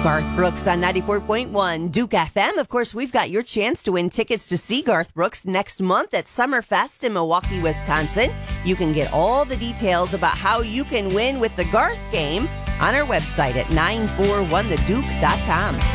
Garth Brooks on 94.1 Duke FM. Of course, we've got your chance to win tickets to see Garth Brooks next month at Summerfest in Milwaukee, Wisconsin. You can get all the details about how you can win with the Garth game on our website at 941theduke.com.